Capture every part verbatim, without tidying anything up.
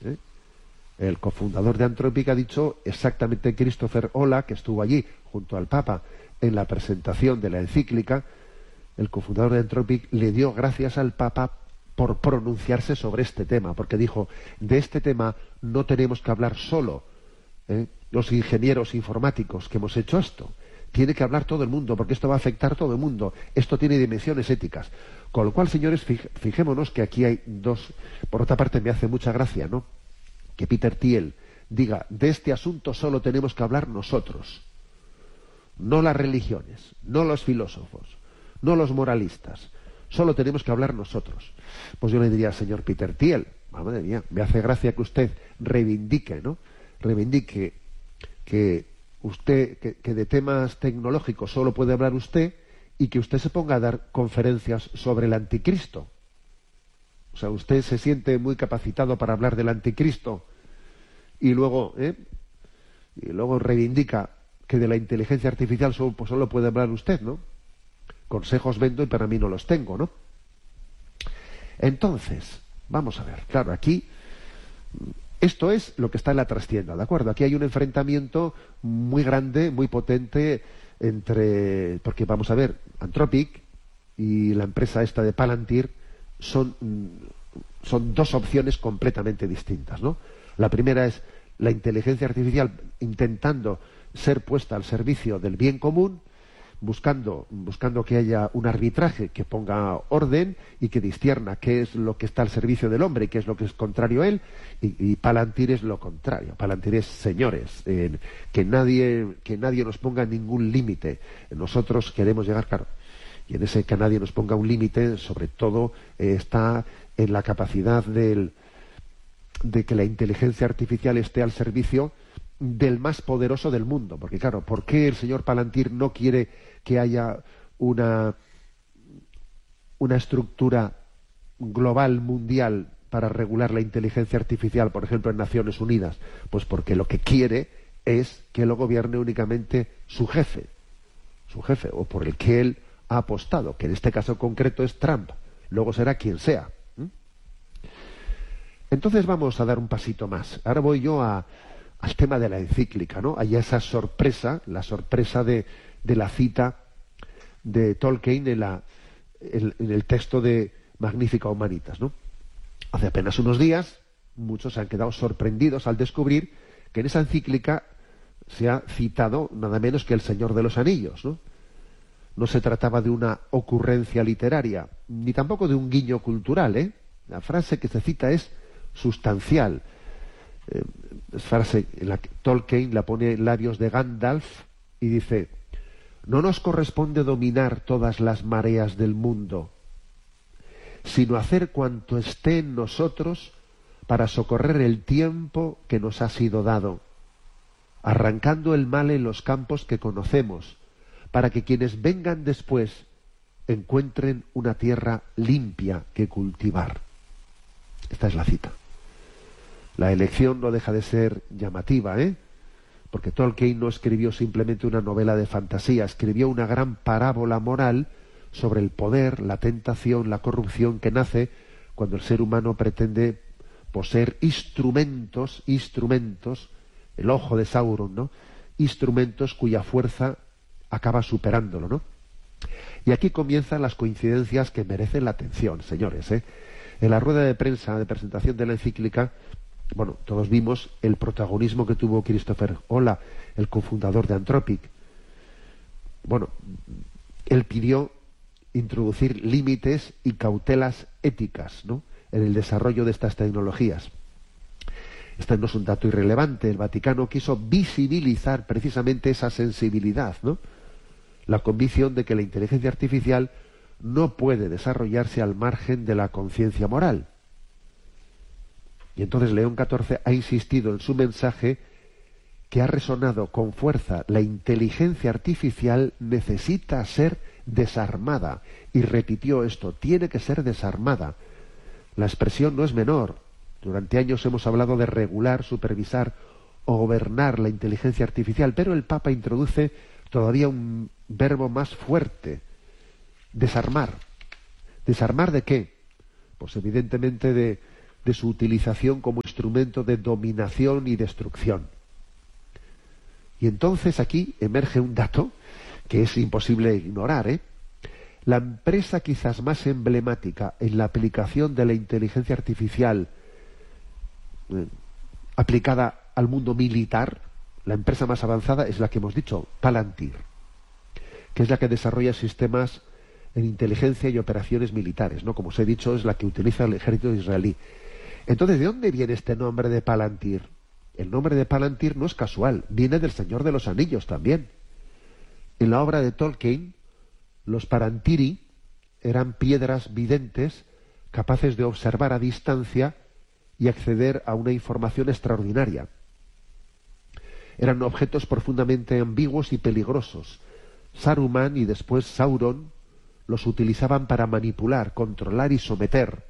¿eh? El cofundador de Anthropic ha dicho exactamente, Christopher Olah, que estuvo allí junto al Papa en la presentación de la encíclica. El cofundador de Anthropic le dio gracias al Papa por pronunciarse sobre este tema, porque dijo, de este tema no tenemos que hablar solo ¿eh? los ingenieros informáticos que hemos hecho esto. Tiene que hablar todo el mundo, porque esto va a afectar a todo el mundo. Esto tiene dimensiones éticas. Con lo cual, señores, fij- fijémonos que aquí hay dos... Por otra parte, me hace mucha gracia, ¿no?, que Peter Thiel diga, de este asunto solo tenemos que hablar nosotros. No las religiones, no los filósofos, no los moralistas. Solo tenemos que hablar nosotros. Pues yo le diría al señor Peter Thiel, madre mía, me hace gracia que usted reivindique, ¿no? Reivindique que usted, que, que de temas tecnológicos solo puede hablar usted, y que usted se ponga a dar conferencias sobre el anticristo. O sea, usted se siente muy capacitado para hablar del anticristo y luego, ¿eh? y luego reivindica que de la inteligencia artificial solo, pues solo puede hablar usted, ¿no? Consejos vendo y para mí no los tengo, ¿no? Entonces, vamos a ver, claro, aquí esto es lo que está en la trastienda, ¿de acuerdo? Aquí hay un enfrentamiento muy grande, muy potente entre, porque vamos a ver, Anthropic y la empresa esta de Palantir son, son dos opciones completamente distintas, ¿no? La primera es la inteligencia artificial intentando ser puesta al servicio del bien común, buscando, buscando que haya un arbitraje que ponga orden y que discierna qué es lo que está al servicio del hombre y qué es lo que es contrario a él, y, y Palantir es lo contrario. Palantir es, señores, eh, que nadie, que nadie nos ponga ningún límite. Nosotros queremos llegar, claro, y en ese que nadie nos ponga un límite, sobre todo eh, está en la capacidad del, de que la inteligencia artificial esté al servicio del más poderoso del mundo. Porque claro, ¿por qué el señor Palantir no quiere que haya una, una estructura global, mundial, para regular la inteligencia artificial, por ejemplo, en Naciones Unidas? Pues porque lo que quiere es que lo gobierne únicamente su jefe, su jefe, o por el que él ha apostado, que en este caso concreto es Trump. Luego será quien sea. ¿Mm? Entonces vamos a dar un pasito más. Ahora voy yo a, al tema de la encíclica, ¿no? Hay esa sorpresa, la sorpresa de, de la cita de Tolkien en, la, en, en el texto de Magnifica Humanitas, ¿no? Hace apenas unos días, muchos se han quedado sorprendidos al descubrir que en esa encíclica se ha citado nada menos que el Señor de los Anillos, ¿no? No se trataba de una ocurrencia literaria, ni tampoco de un guiño cultural, ¿eh? La frase que se cita es sustancial. Eh, es frase en la que Tolkien la pone en labios de Gandalf y dice: no nos corresponde dominar todas las mareas del mundo, sino hacer cuanto esté en nosotros para socorrer el tiempo que nos ha sido dado, arrancando el mal en los campos que conocemos, para que quienes vengan después encuentren una tierra limpia que cultivar. Esta es la cita. La elección no deja de ser llamativa, ¿eh? Porque Tolkien no escribió simplemente una novela de fantasía, escribió una gran parábola moral sobre el poder, la tentación, la corrupción que nace cuando el ser humano pretende poseer instrumentos, instrumentos, el ojo de Sauron, ¿no? Instrumentos cuya fuerza acaba superándolo, ¿no? Y aquí comienzan las coincidencias que merecen la atención, señores, ¿eh? En la rueda de prensa de presentación de la encíclica, bueno, todos vimos el protagonismo que tuvo Christopher Olah, el cofundador de Anthropic. Bueno, él pidió introducir límites y cautelas éticas, ¿no?, en el desarrollo de estas tecnologías. Este no es un dato irrelevante. El Vaticano quiso visibilizar precisamente esa sensibilidad, ¿no? La convicción de que la inteligencia artificial no puede desarrollarse al margen de la conciencia moral. Y entonces León catorce ha insistido en su mensaje que ha resonado con fuerza: la inteligencia artificial necesita ser desarmada. Y repitió esto: tiene que ser desarmada. La expresión no es menor. Durante años hemos hablado de regular, supervisar o gobernar la inteligencia artificial, pero el Papa introduce todavía un verbo más fuerte: desarmar. ¿Desarmar de qué? Pues evidentemente de, de su utilización como instrumento de dominación y destrucción. Y entonces aquí emerge un dato que es imposible ignorar, ¿eh? La empresa quizás más emblemática en la aplicación de la inteligencia artificial eh, aplicada al mundo militar, la empresa más avanzada es la que hemos dicho, Palantir, que es la que desarrolla sistemas en inteligencia y operaciones militares, ¿no? Como os he dicho, es la que utiliza el ejército israelí. Entonces, ¿de dónde viene este nombre de Palantir? El nombre de Palantir no es casual, viene del Señor de los Anillos también. En la obra de Tolkien, los Palantiri eran piedras videntes capaces de observar a distancia y acceder a una información extraordinaria. Eran objetos profundamente ambiguos y peligrosos. Saruman y después Sauron los utilizaban para manipular, controlar y someter.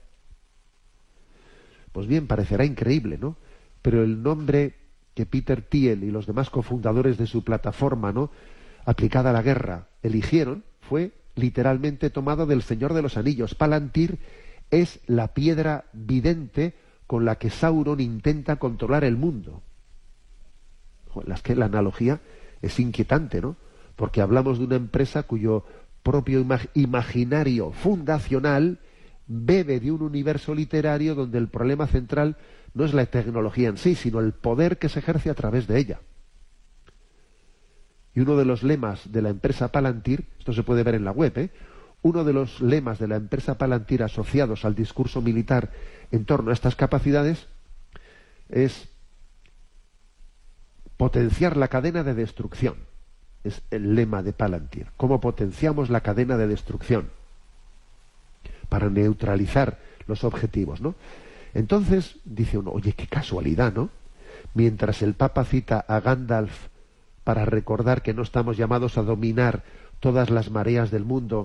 Pues bien, parecerá increíble, ¿no? Pero el nombre que Peter Thiel y los demás cofundadores de su plataforma, ¿no?, aplicada a la guerra, eligieron, fue literalmente tomado del Señor de los Anillos. Palantir es la piedra vidente con la que Sauron intenta controlar el mundo. Es que la analogía es inquietante, ¿no? Porque hablamos de una empresa cuyo propio imag- imaginario fundacional bebe de un universo literario donde el problema central no es la tecnología en sí, sino el poder que se ejerce a través de ella. Y uno de los lemas de la empresa Palantir, esto se puede ver en la web, ¿eh? Uno de los lemas de la empresa Palantir asociados al discurso militar en torno a estas capacidades es potenciar la cadena de destrucción. Es el lema de Palantir. ¿Cómo potenciamos la cadena de destrucción? Para neutralizar los objetivos, ¿no? Entonces, dice uno, oye, qué casualidad, ¿no? Mientras el Papa cita a Gandalf para recordar que no estamos llamados a dominar todas las mareas del mundo,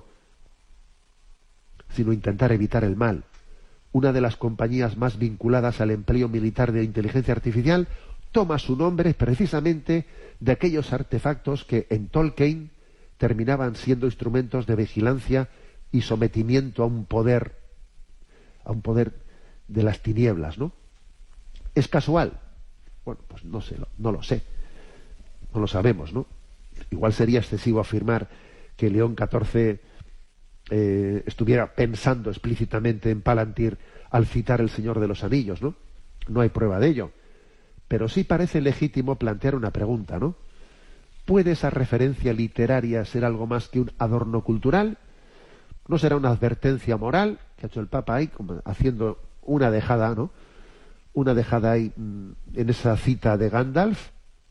sino intentar evitar el mal. Una de las compañías más vinculadas al empleo militar de inteligencia artificial toma su nombre precisamente de aquellos artefactos que en Tolkien terminaban siendo instrumentos de vigilancia y sometimiento a un poder, a un poder de las tinieblas, ¿no? ¿Es casual? Bueno, pues no sé, no lo sé. No lo sabemos, ¿no? Igual sería excesivo afirmar que León catorce eh, estuviera pensando explícitamente en Palantir al citar El Señor de los Anillos, ¿no? No hay prueba de ello. Pero sí parece legítimo plantear una pregunta, ¿no? ¿Puede esa referencia literaria ser algo más que un adorno cultural? ¿No será una advertencia moral que ha hecho el Papa ahí, como haciendo una dejada, ¿no? Una dejada ahí mmm, en esa cita de Gandalf?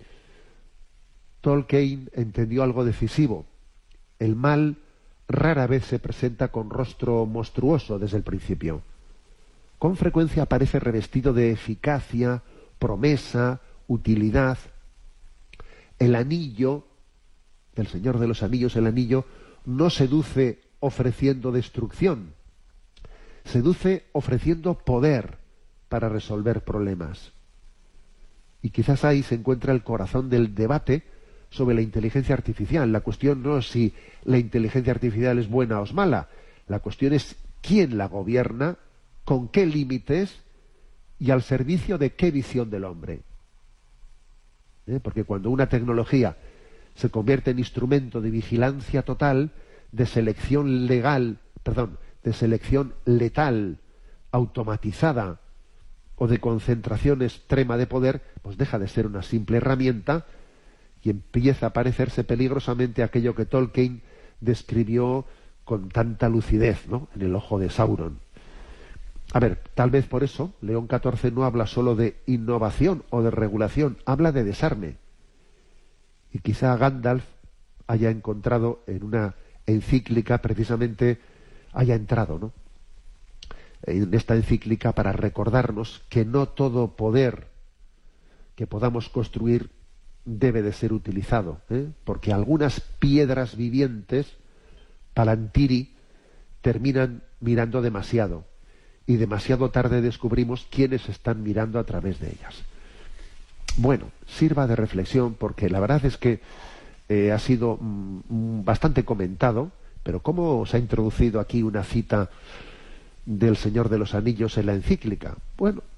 Tolkien entendió algo decisivo. El mal rara vez se presenta con rostro monstruoso desde el principio. Con frecuencia aparece revestido de eficacia, promesa, utilidad. El anillo, del Señor de los Anillos, el anillo, no seduce ofreciendo destrucción, seduce ofreciendo poder para resolver problemas. Y quizás ahí se encuentra el corazón del debate sobre la inteligencia artificial. La cuestión no es si la inteligencia artificial es buena o es mala. La cuestión es quién la gobierna, con qué límites y al servicio de qué visión del hombre. ¿Eh? Porque cuando una tecnología se convierte en instrumento de vigilancia total, de selección legal, perdón, de selección letal, automatizada o de concentración extrema de poder, pues deja de ser una simple herramienta y empieza a parecerse peligrosamente aquello que Tolkien describió con tanta lucidez, ¿no?, en el ojo de Sauron. A ver, tal vez por eso León catorce no habla solo de innovación o de regulación, habla de desarme. Y quizá Gandalf haya encontrado en una encíclica, precisamente, haya entrado, ¿no?, en esta encíclica para recordarnos que no todo poder que podamos construir debe de ser utilizado, ¿eh? Porque algunas piedras vivientes, Palantiri, terminan mirando demasiado y demasiado tarde descubrimos quiénes están mirando a través de ellas. Bueno, sirva de reflexión porque la verdad es que eh, ha sido mm, bastante comentado, pero ¿cómo se ha introducido aquí una cita del Señor de los Anillos en la encíclica? Bueno,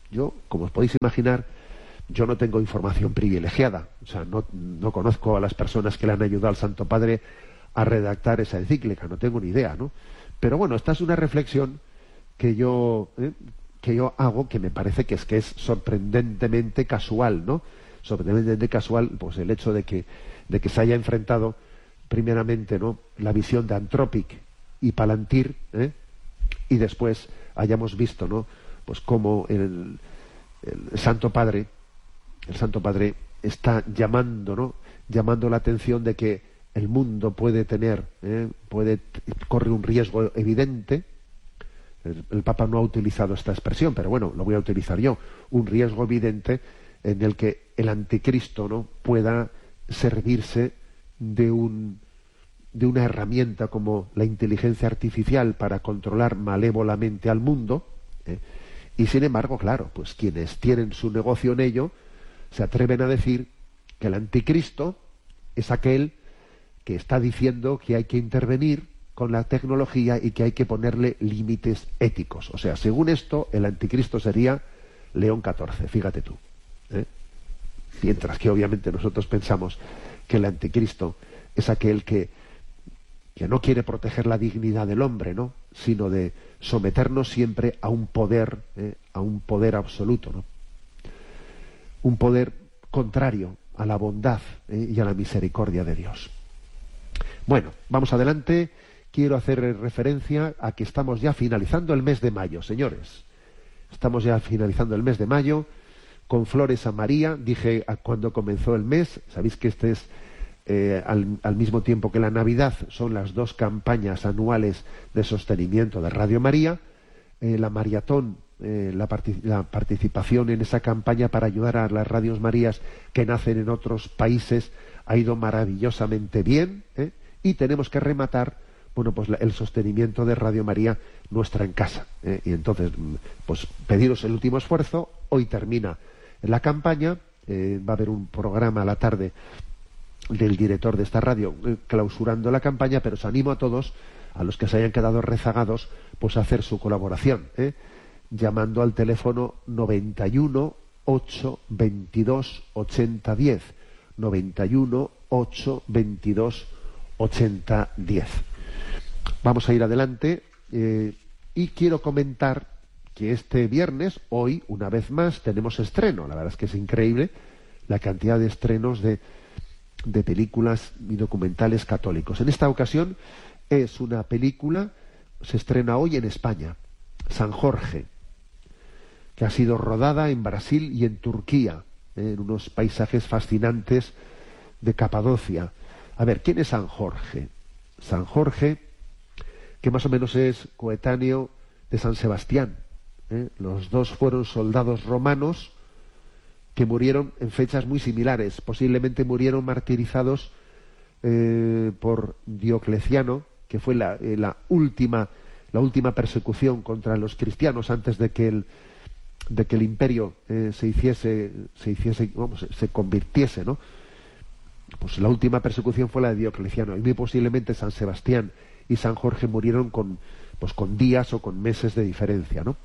Yo, como os podéis imaginar, yo no tengo información privilegiada. O sea, no, no conozco a las personas que le han ayudado al Santo Padre a redactar esa encíclica, no tengo ni idea, ¿no? Pero bueno, esta es una reflexión que yo, ¿eh? que yo hago, que me parece que es que es sorprendentemente casual, ¿no? Sorprendentemente casual, pues el hecho de que, de que se haya enfrentado primeramente, ¿no?, la visión de Anthropic y Palantir, ¿eh? y después hayamos visto, ¿no?, pues cómo el, el Santo Padre, el Santo Padre está llamando, ¿no?, llamando la atención de que el mundo puede tener, ¿eh? puede corre un riesgo evidente. El, el Papa no ha utilizado esta expresión, pero bueno, lo voy a utilizar yo, un riesgo evidente en el que el anticristo, ¿no?, pueda servirse de un de una herramienta como la inteligencia artificial para controlar malévolamente al mundo, ¿eh? Y sin embargo, claro, pues quienes tienen su negocio en ello se atreven a decir que el anticristo es aquel que está diciendo que hay que intervenir con la tecnología y que hay que ponerle límites éticos. O sea, según esto, el anticristo sería León catorce, fíjate tú, ¿eh? Mientras que obviamente nosotros pensamos que el anticristo es aquel que, que no quiere proteger la dignidad del hombre, ¿no?, sino de someternos siempre a un poder, ¿eh? a un poder absoluto, ¿no?, un poder contrario a la bondad, ¿eh? y a la misericordia de Dios. Bueno, vamos adelante. Quiero hacer referencia a que estamos ya finalizando el mes de mayo, señores. Estamos ya finalizando el mes de mayo con Flores a María. Dije a cuando comenzó el mes, sabéis que este es eh, al, al mismo tiempo que la Navidad, son las dos campañas anuales de sostenimiento de Radio María. Eh, la maratón, eh, la, partic la participación en esa campaña para ayudar a las radios Marías que nacen en otros países ha ido maravillosamente bien, ¿eh? Y tenemos que rematar, bueno, pues la, el sostenimiento de Radio María nuestra en casa, ¿eh? Y entonces, pues pediros el último esfuerzo. Hoy termina la campaña, eh, va a haber un programa a la tarde del director de esta radio eh, clausurando la campaña, pero os animo a todos, a los que se hayan quedado rezagados, pues a hacer su colaboración, ¿eh? llamando al teléfono noventa y uno, ocho, veintidós, ochenta, diez, noventa y uno, ocho, veintidós, ochenta, diez. Vamos a ir adelante, eh, y quiero comentar que este viernes, hoy, una vez más, tenemos estreno. La verdad es que es increíble la cantidad de estrenos de, de películas y documentales católicos. En esta ocasión es una película, se estrena hoy en España, San Jorge, que ha sido rodada en Brasil y en Turquía, eh, en unos paisajes fascinantes de Capadocia. A ver, ¿quién es San Jorge? San Jorge, que más o menos es coetáneo de San Sebastián. ¿eh? Los dos fueron soldados romanos que murieron en fechas muy similares. Posiblemente murieron martirizados eh, por Diocleciano, que fue la, eh, la última la última persecución contra los cristianos antes de que el de que el imperio eh, se hiciese se hiciese vamos se, se convirtiese, ¿no? Pues la última persecución fue la de Diocleciano, y muy posiblemente San Sebastián y San Jorge murieron con pues con días o con meses de diferencia, ¿no?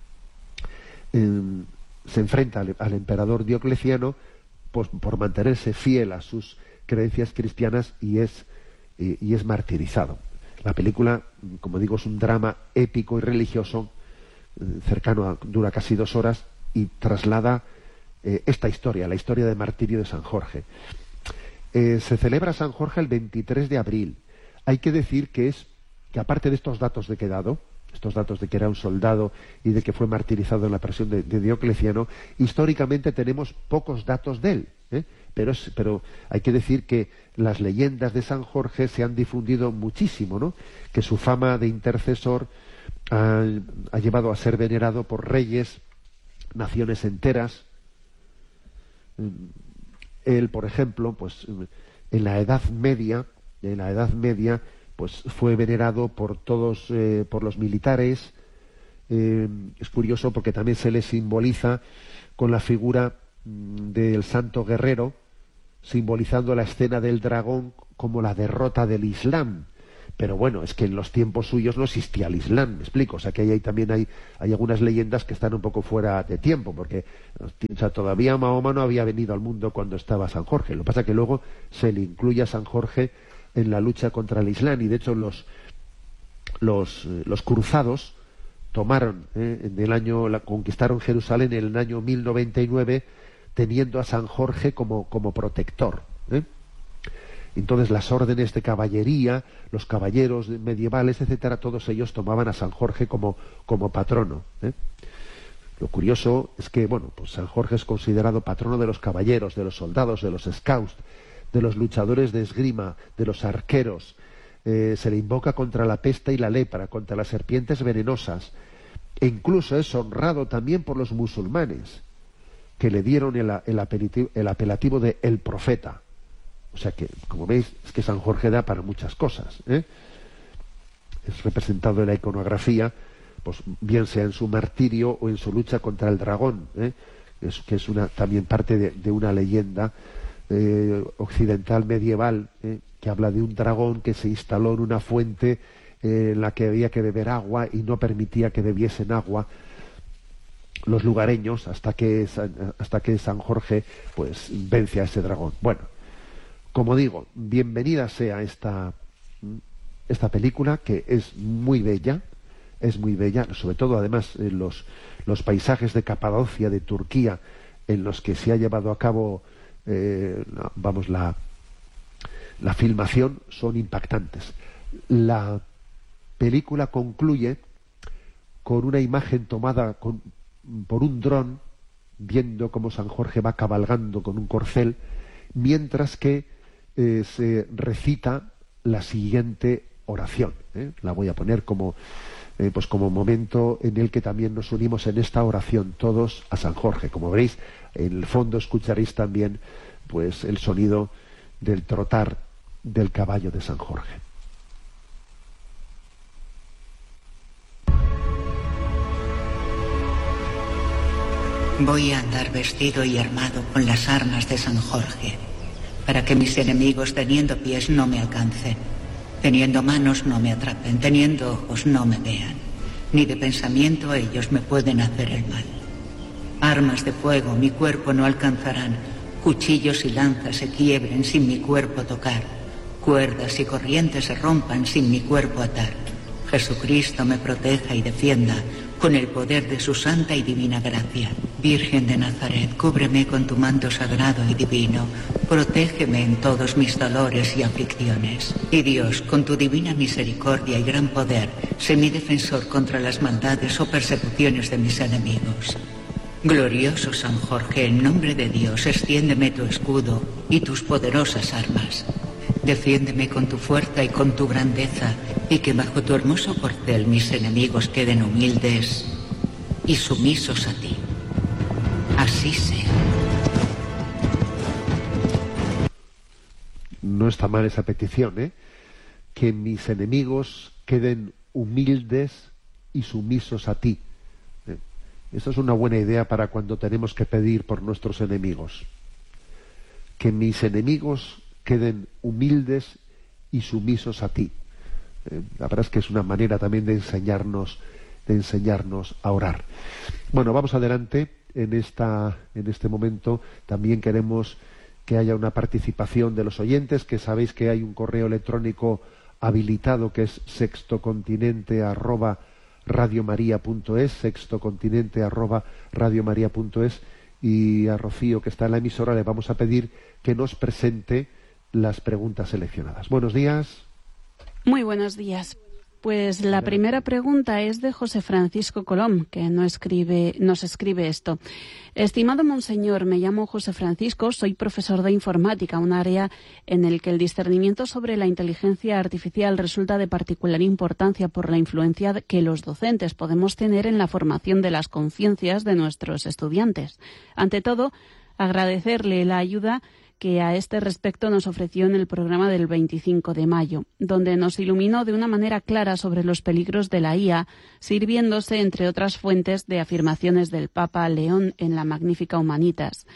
Eh, se enfrenta al, al emperador Diocleciano pues, por mantenerse fiel a sus creencias cristianas, y es y, y es martirizado. La película, como digo, es un drama épico y religioso, eh, cercano a, dura casi dos horas, y traslada eh, esta historia, la historia del martirio de San Jorge. Eh, se celebra San Jorge el veintitrés de abril. Hay que decir que es que, aparte de estos datos de que he dado, estos datos de que era un soldado y de que fue martirizado en la presión de, de Diocleciano, históricamente tenemos pocos datos de él, ¿eh? pero, es, pero hay que decir que las leyendas de San Jorge se han difundido muchísimo, ¿no? Que su fama de intercesor ha, ha llevado a ser venerado por reyes, naciones enteras. Él, por ejemplo, pues en la Edad Media, en la Edad Media, pues fue venerado por todos, eh, por los militares. Eh, es curioso porque también se le simboliza con la figura mm, del santo guerrero, simbolizando la escena del dragón como la derrota del Islam. pero bueno, es que en los tiempos suyos no existía el Islam, me explico. O sea, que ahí hay, también hay, hay algunas leyendas que están un poco fuera de tiempo, porque o sea, todavía Mahoma no había venido al mundo cuando estaba San Jorge. Lo que pasa es que luego se le incluye a San Jorge en la lucha contra el Islam, y de hecho los, los, los cruzados tomaron, eh, en el año, la, conquistaron Jerusalén en el año mil noventa y nueve, teniendo a San Jorge como, como protector. ¿eh? Entonces las órdenes de caballería, los caballeros medievales, etcétera, todos ellos tomaban a San Jorge como, como patrono. ¿eh? Lo curioso es que, bueno, pues San Jorge es considerado patrono de los caballeros, de los soldados, de los scouts, de los luchadores de esgrima, de los arqueros. Eh, se le invoca contra la peste y la lepra, contra las serpientes venenosas. E incluso es honrado también por los musulmanes, que le dieron el, el, apelativo, el apelativo de el profeta. O sea que, como veis, es que San Jorge da para muchas cosas. ¿eh? Es representado en la iconografía, pues bien sea en su martirio o en su lucha contra el dragón, ¿eh? es, que es una, también parte de, de una leyenda eh, occidental medieval, ¿eh? que habla de un dragón que se instaló en una fuente eh, en la que había que beber agua y no permitía que bebiesen agua los lugareños hasta que, hasta que San Jorge pues vence a ese dragón. Bueno, como digo, bienvenida sea esta, esta película, que es muy bella, es muy bella, sobre todo además eh, los, los paisajes de Capadocia, de Turquía, en los que se ha llevado a cabo, eh, vamos, la, la filmación, son impactantes. La película concluye con una imagen tomada con, por un dron, viendo cómo San Jorge va cabalgando con un corcel, mientras que Eh, se recita la siguiente oración. ¿eh? La voy a poner como, eh, pues como momento en el que también nos unimos en esta oración todos a San Jorge. Como veréis, en el fondo escucharéis también pues el sonido del trotar del caballo de San Jorge. Voy a andar vestido y armado con las armas de San Jorge, para que mis enemigos, teniendo pies, no me alcancen, teniendo manos, no me atrapen, teniendo ojos, no me vean, ni de pensamiento ellos me pueden hacer el mal. Armas de fuego mi cuerpo no alcanzarán, cuchillos y lanzas se quiebren sin mi cuerpo tocar, cuerdas y corrientes se rompan sin mi cuerpo atar. Jesucristo me proteja y defienda con el poder de su santa y divina gracia. Virgen de Nazaret, cúbreme con tu manto sagrado y divino, protégeme en todos mis dolores y aflicciones. Y Dios, con tu divina misericordia y gran poder, sé mi defensor contra las maldades o persecuciones de mis enemigos. Glorioso San Jorge, en nombre de Dios, extiéndeme tu escudo y tus poderosas armas. Defiéndeme con tu fuerza y con tu grandeza, y que bajo tu hermoso corcel mis enemigos queden humildes y sumisos a ti. Así sea. No está mal esa petición, ¿eh? Que mis enemigos queden humildes y sumisos a ti. ¿eh? Esa es una buena idea para cuando tenemos que pedir por nuestros enemigos. Que mis enemigos queden humildes y sumisos a ti. Eh, la verdad es que es una manera también de enseñarnos, de enseñarnos a orar. Bueno, vamos adelante. En esta, en este momento también queremos que haya una participación de los oyentes, que sabéis que hay un correo electrónico habilitado que es sextocontinente arroba radiomaria.es, sextocontinente arroba radiomaria.es, y a Rocío, que está en la emisora, le vamos a pedir que nos presente las preguntas seleccionadas. Buenos días. Muy buenos días. Pues la primera pregunta es de José Francisco Colom, que nos escribe, nos escribe esto. Estimado Monseñor, me llamo José Francisco, soy profesor de informática, un área en el que el discernimiento sobre la inteligencia artificial resulta de particular importancia por la influencia que los docentes podemos tener en la formación de las conciencias de nuestros estudiantes. Ante todo, agradecerle la ayuda que a este respecto nos ofreció en el programa del veinticinco de mayo, donde nos iluminó de una manera clara sobre los peligros de la I A, sirviéndose, entre otras fuentes, de afirmaciones del Papa León en la Magnífica Humanitas.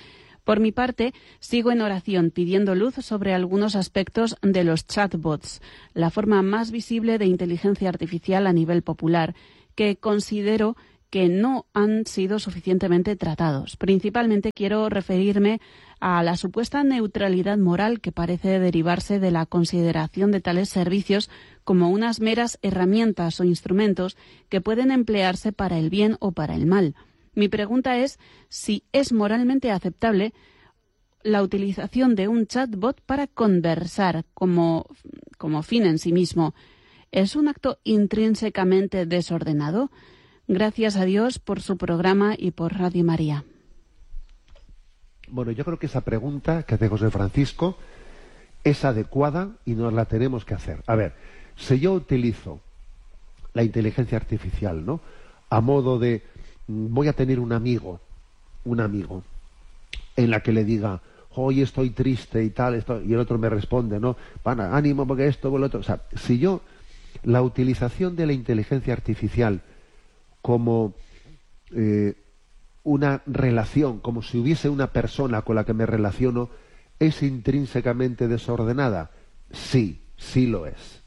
Por mi parte, sigo en oración pidiendo luz sobre algunos aspectos de los chatbots, la forma más visible de inteligencia artificial a nivel popular, que considero que no han sido suficientemente tratados. Principalmente quiero referirme a la supuesta neutralidad moral que parece derivarse de la consideración de tales servicios como unas meras herramientas o instrumentos que pueden emplearse para el bien o para el mal. Mi pregunta es si es moralmente aceptable la utilización de un chatbot para conversar como, como fin en sí mismo. ¿Es un acto intrínsecamente desordenado? Gracias a Dios por su programa y por Radio María. Bueno, yo creo que esa pregunta que hace José Francisco es adecuada y nos la tenemos que hacer. A ver, si yo utilizo la inteligencia artificial, ¿no?, a modo de voy a tener un amigo, un amigo, en la que le diga, hoy estoy triste y tal, esto, y el otro me responde, ¿no?, pana, ánimo porque esto o lo otro. O sea, si yo la utilización de la inteligencia artificial como eh, una relación, como si hubiese una persona con la que me relaciono, ¿es intrínsecamente desordenada? Sí, sí lo es.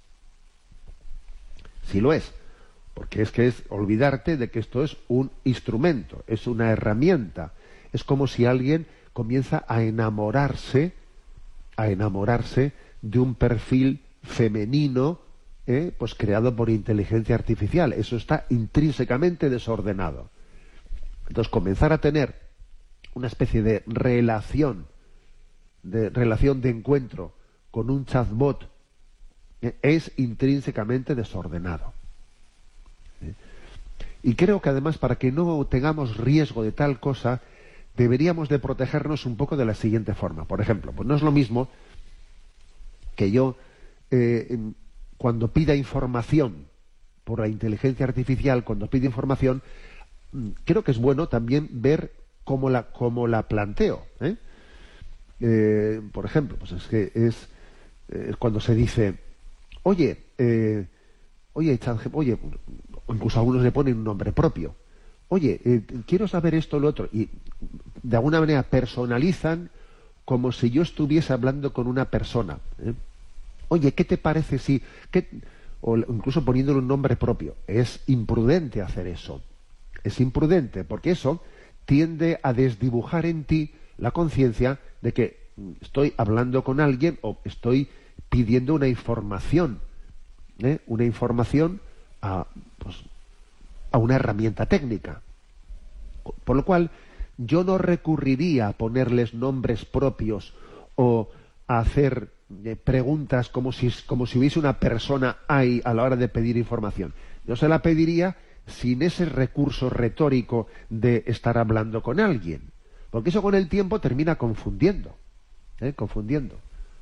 Sí lo es. Porque es que es olvidarte de que esto es un instrumento, es una herramienta. Es como si alguien comienza a enamorarse, a enamorarse de un perfil femenino, ¿eh? pues creado por inteligencia artificial. Eso está intrínsecamente desordenado. Entonces, comenzar a tener una especie de relación, de relación de encuentro con un chatbot, ¿eh? es intrínsecamente desordenado. ¿Eh? Y creo que además, para que no tengamos riesgo de tal cosa, deberíamos de protegernos un poco de la siguiente forma. Por ejemplo, pues no es lo mismo que yo eh, cuando pida información por la inteligencia artificial, cuando pide información, creo que es bueno también ver cómo la, cómo la planteo. ¿eh? Eh, por ejemplo, pues es que es eh, cuando se dice, oye, eh, oye, oye, incluso algunos le ponen un nombre propio. Oye, eh, quiero saber esto o lo otro. Y de alguna manera personalizan como si yo estuviese hablando con una persona. ¿eh? Oye, ¿qué te parece si...? ¿Qué? O incluso poniéndole un nombre propio. Es imprudente hacer eso. Es imprudente, porque eso tiende a desdibujar en ti la conciencia de que estoy hablando con alguien o estoy pidiendo una información. ¿eh? Una información a, pues, a una herramienta técnica. Por lo cual, yo no recurriría a ponerles nombres propios o a hacer eh, preguntas como si, como si hubiese una persona ahí a la hora de pedir información. Yo se la pediría sin ese recurso retórico de estar hablando con alguien. Porque eso con el tiempo termina confundiendo. ¿eh? Confundiendo.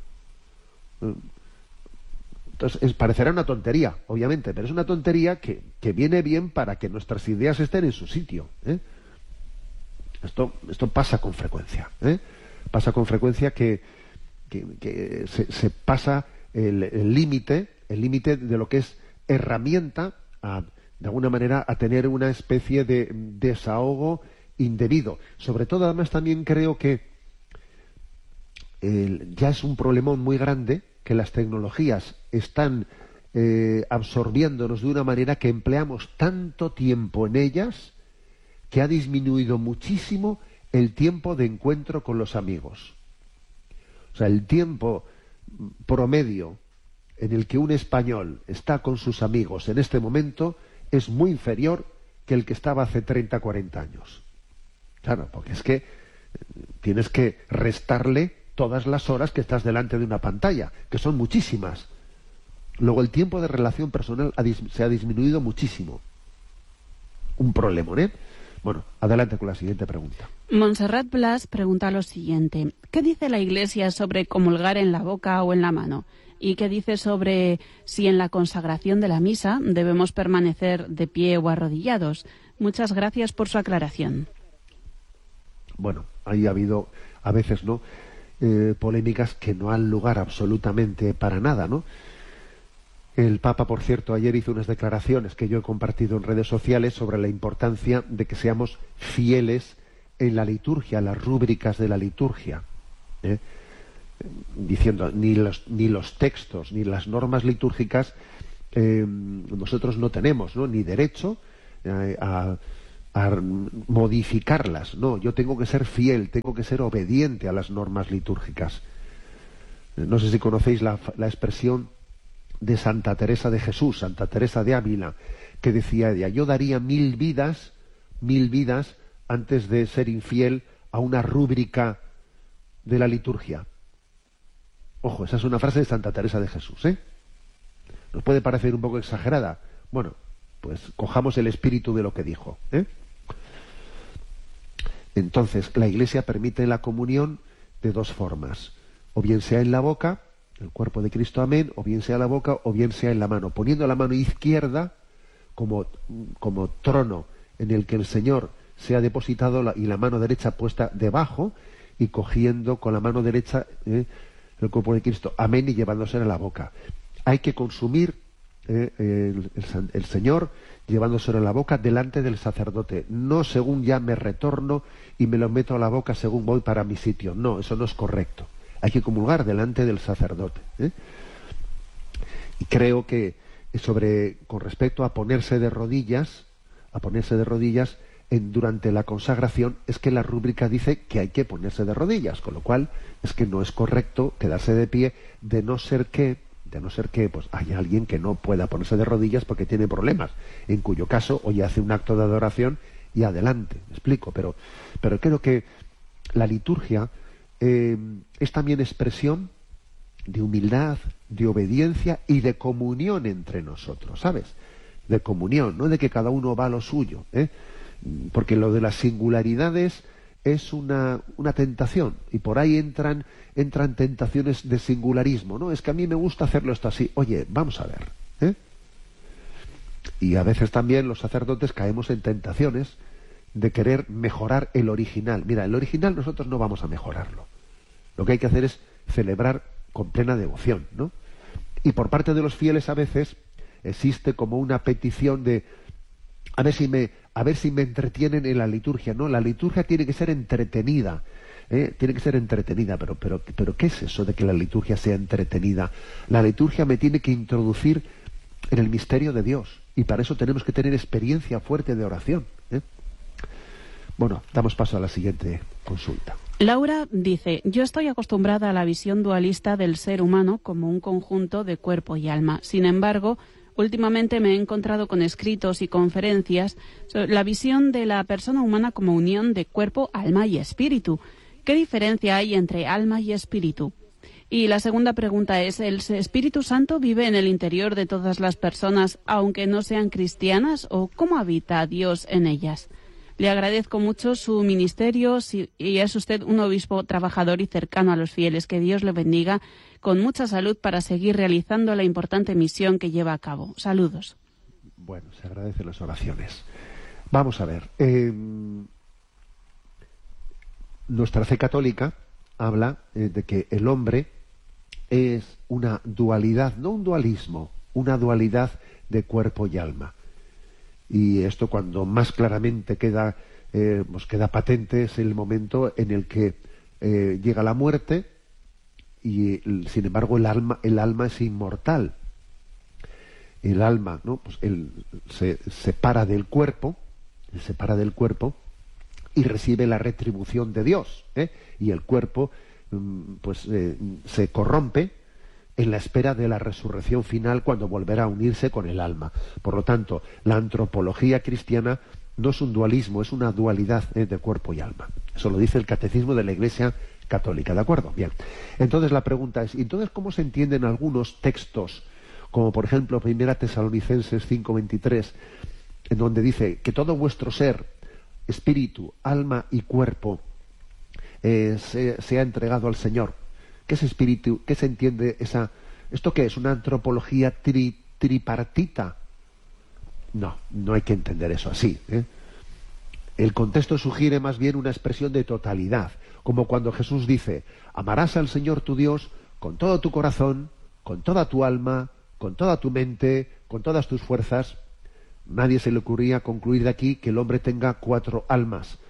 Entonces, es, parecerá una tontería, obviamente, pero es una tontería que, que viene bien para que nuestras ideas estén en su sitio. ¿eh? Esto, esto pasa con frecuencia. ¿eh? Pasa con frecuencia que, que, que se, se pasa el límite, el límite de lo que es herramienta a, de alguna manera, a tener una especie de desahogo indebido. Sobre todo, además, también creo que el, ya es un problemón muy grande que las tecnologías están eh, absorbiéndonos de una manera que empleamos tanto tiempo en ellas que ha disminuido muchísimo el tiempo de encuentro con los amigos. O sea, el tiempo promedio en el que un español está con sus amigos en este momento es muy inferior que el que estaba hace treinta, cuarenta años. Claro, porque es que tienes que restarle todas las horas que estás delante de una pantalla, que son muchísimas. Luego el tiempo de relación personal ha dis- se ha disminuido muchísimo. Un problema, ¿eh? Bueno, adelante con la siguiente pregunta. Montserrat Blas pregunta lo siguiente. ¿Qué dice la Iglesia sobre comulgar en la boca o en la mano? ¿Y qué dice sobre si en la consagración de la misa debemos permanecer de pie o arrodillados? Muchas gracias por su aclaración. Bueno, ahí ha habido, a veces, ¿no?, eh, polémicas que no han lugar absolutamente para nada, ¿no? El Papa, por cierto, ayer hizo unas declaraciones que yo he compartido en redes sociales sobre la importancia de que seamos fieles en la liturgia, las rúbricas de la liturgia, ¿eh? diciendo ni los, ni los textos, ni las normas litúrgicas, eh, nosotros no tenemos, ¿no?, ni derecho eh, a, a modificarlas. No, yo tengo que ser fiel, tengo que ser obediente a las normas litúrgicas. No sé si conocéis la, la expresión de Santa Teresa de Jesús, Santa Teresa de Ávila, que decía ella: yo daría mil vidas, mil vidas antes de ser infiel a una rúbrica de la liturgia. Ojo, esa es una frase de Santa Teresa de Jesús, ¿eh? Nos puede parecer un poco exagerada. Bueno, pues cojamos el espíritu de lo que dijo, ¿eh? Entonces, la Iglesia permite la comunión de dos formas: o bien sea en la boca, el cuerpo de Cristo, amén, o bien sea en la boca, o bien sea en la mano, poniendo la mano izquierda como, como trono en el que el Señor se ha depositado, la, y la mano derecha puesta debajo, y cogiendo con la mano derecha eh, el cuerpo de Cristo, amén, y llevándoselo a la boca. Hay que consumir eh, el, el, el Señor llevándoselo a la boca delante del sacerdote, no según ya me retorno y me lo meto a la boca según voy para mi sitio. No, eso no es correcto. Hay que comulgar delante del sacerdote, ¿eh? Y creo que sobre con respecto a ponerse de rodillas, a ponerse de rodillas en, durante la consagración, es que la rúbrica dice que hay que ponerse de rodillas, con lo cual es que no es correcto quedarse de pie, de no ser que, de no ser que pues haya alguien que no pueda ponerse de rodillas porque tiene problemas, en cuyo caso hoy hace un acto de adoración y adelante, me explico, pero, pero creo que la liturgia eh, es también expresión de humildad, de obediencia y de comunión entre nosotros, ¿sabes? De comunión, no de que cada uno va a lo suyo, ¿eh? Porque lo de las singularidades es una, una tentación, y por ahí entran, entran tentaciones de singularismo, ¿no? Es que a mí me gusta hacerlo esto así. Oye, vamos a ver, ¿eh? Y a veces también los sacerdotes caemos en tentaciones de querer mejorar el original. Mira, el original nosotros no vamos a mejorarlo. Lo que hay que hacer es celebrar con plena devoción, ¿no? Y por parte de los fieles a veces existe como una petición de a ver si me, a ver si me entretienen en la liturgia. No, la liturgia tiene que ser entretenida, ¿eh? Tiene que ser entretenida, pero, pero, pero ¿qué es eso de que la liturgia sea entretenida? La liturgia me tiene que introducir en el misterio de Dios, y para eso tenemos que tener experiencia fuerte de oración, ¿eh? Bueno, damos paso a la siguiente consulta. Laura dice: yo estoy acostumbrada a la visión dualista del ser humano como un conjunto de cuerpo y alma. Sin embargo, últimamente me he encontrado con escritos y conferencias sobre la visión de la persona humana como unión de cuerpo, alma y espíritu. ¿Qué diferencia hay entre alma y espíritu? Y la segunda pregunta es: ¿el Espíritu Santo vive en el interior de todas las personas, aunque no sean cristianas, o cómo habita Dios en ellas? Le agradezco mucho su ministerio y es usted un obispo trabajador y cercano a los fieles. Que Dios le bendiga con mucha salud para seguir realizando la importante misión que lleva a cabo. Saludos. Bueno, se agradecen las oraciones. Vamos a ver. Eh, nuestra fe católica habla eh, de que el hombre es una dualidad, no un dualismo, una dualidad de cuerpo y alma. Y esto, cuando más claramente queda, eh, pues queda patente, es el momento en el que eh, llega la muerte y, sin embargo, el alma, el alma es inmortal. El alma, ¿no? Pues él se separa del cuerpo, se separa del cuerpo y recibe la retribución de Dios, ¿eh? Y el cuerpo, pues, eh, se corrompe en la espera de la resurrección final, cuando volverá a unirse con el alma. Por lo tanto, la antropología cristiana no es un dualismo, es una dualidad, ¿eh? de cuerpo y alma. Eso lo dice el Catecismo de la Iglesia Católica, ¿de acuerdo? Bien. Entonces la pregunta es, ¿entonces cómo se entienden algunos textos, como por ejemplo Primera Tesalonicenses cinco veintitrés, en donde dice que todo vuestro ser, espíritu, alma y cuerpo eh, se, se ha entregado al Señor? ¿Qué es espíritu? ¿Qué se entiende esa? ¿Esto qué es? ¿Una antropología tri, tripartita? No, no hay que entender eso así, ¿eh? El contexto sugiere más bien una expresión de totalidad, como cuando Jesús dice: amarás al Señor tu Dios con todo tu corazón, con toda tu alma, con toda tu mente, con todas tus fuerzas. Nadie se le ocurría concluir de aquí que el hombre tenga cuatro almas.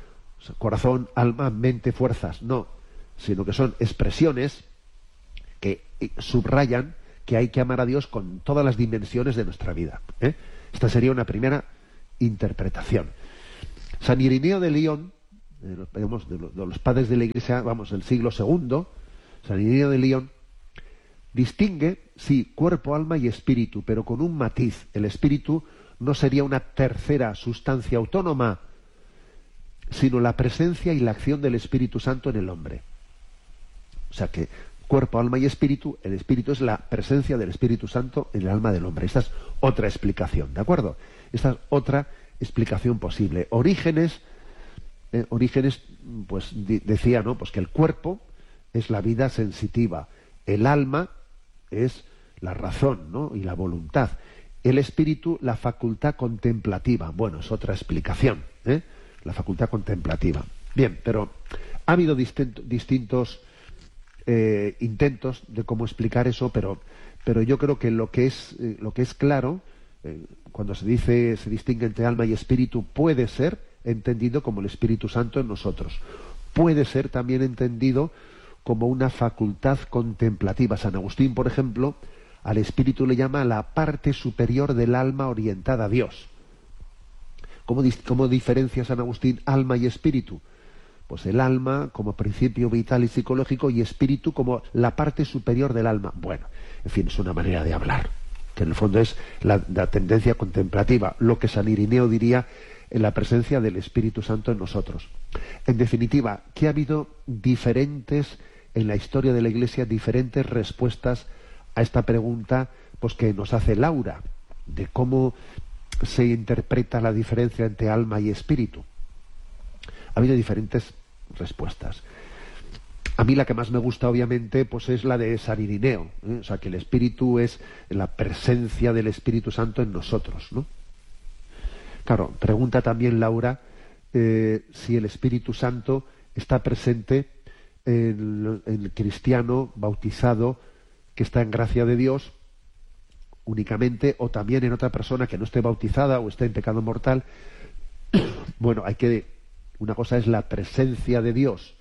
O sea, corazón, alma, mente, fuerzas. No, sino que son expresiones que subrayan que hay que amar a Dios con todas las dimensiones de nuestra vida. ¿eh? Esta sería una primera interpretación. San Irineo de Lyon, de los, digamos, de los, de los padres de la Iglesia, vamos, del siglo segundo, San Irineo de Lyon distingue, sí, cuerpo, alma y espíritu, pero con un matiz. El espíritu no sería una tercera sustancia autónoma, sino la presencia y la acción del Espíritu Santo en el hombre. O sea que cuerpo, alma y espíritu, el espíritu es la presencia del Espíritu Santo en el alma del hombre. Esta es otra explicación, ¿de acuerdo? Esta es otra explicación posible. Orígenes, eh, Orígenes, pues di, decía, ¿no? Pues que el cuerpo es la vida sensitiva, el alma es la razón, ¿no? Y la voluntad. El espíritu, la facultad contemplativa. Bueno, es otra explicación, ¿eh? La facultad contemplativa. Bien, pero ha habido distinto, distintos eh, intentos de cómo explicar eso, pero, pero yo creo que lo que es, eh, lo que es claro, eh, cuando se dice, se distingue entre alma y espíritu, puede ser entendido como el Espíritu Santo en nosotros. Puede ser también entendido como una facultad contemplativa. San Agustín, por ejemplo, al espíritu le llama la parte superior del alma orientada a Dios. ¿Cómo, ¿Cómo diferencia San Agustín alma y espíritu? Pues el alma como principio vital y psicológico y espíritu como la parte superior del alma. Bueno, en fin, es una manera de hablar, que en el fondo es la, la tendencia contemplativa, lo que San Irineo diría en la presencia del Espíritu Santo en nosotros. En definitiva, que ha habido diferentes, en la historia de la Iglesia, diferentes respuestas a esta pregunta pues que nos hace Laura, de cómo se interpreta la diferencia entre alma y espíritu. Ha habido diferentes respuestas. A mí la que más me gusta, obviamente, pues es la de San Irineo, ¿eh? O sea, que el espíritu es la presencia del Espíritu Santo en nosotros, ¿no? Claro, pregunta también Laura eh, si el Espíritu Santo está presente en, en el cristiano bautizado que está en gracia de Dios únicamente, o también en otra persona que no esté bautizada o esté en pecado mortal. Bueno, hay que, una cosa es la presencia de Dios.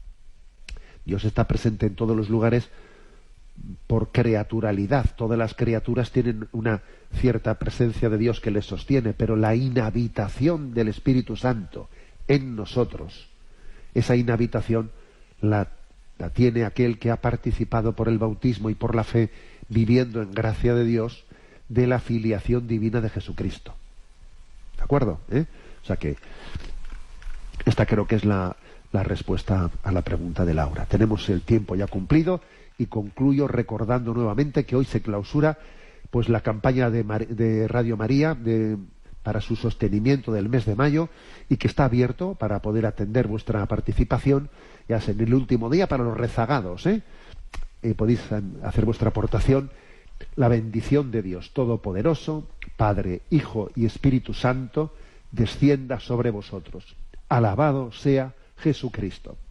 Dios está presente en todos los lugares por creaturalidad. Todas las criaturas tienen una cierta presencia de Dios que les sostiene, pero la inhabitación del Espíritu Santo en nosotros, esa inhabitación la, la tiene aquel que ha participado por el bautismo y por la fe, viviendo en gracia de Dios, de la filiación divina de Jesucristo. ¿De acuerdo? ¿Eh? O sea que esta creo que es la, la respuesta a la pregunta de Laura. Tenemos el tiempo ya cumplido y concluyo recordando nuevamente que hoy se clausura pues la campaña de, Mar- de Radio María de, para su sostenimiento del mes de mayo, y que está abierto para poder atender vuestra participación, ya sea en el último día para los rezagados, ¿eh? Eh, podéis hacer vuestra aportación. La bendición de Dios Todopoderoso, Padre, Hijo y Espíritu Santo, descienda sobre vosotros. Alabado sea Jesucristo.